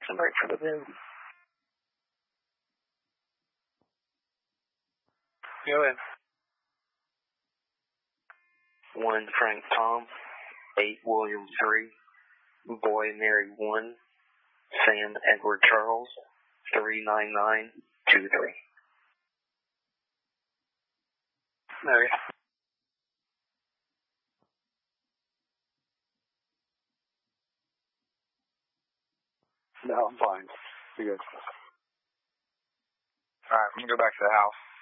I'm ready for the bin. Go ahead. 1 Frank Tom, 8 William 3, Boy Mary 1, Sam Edward Charles, 39923. Mary. No, I'm fine. You're good. Alright, I'm going to go back to the house.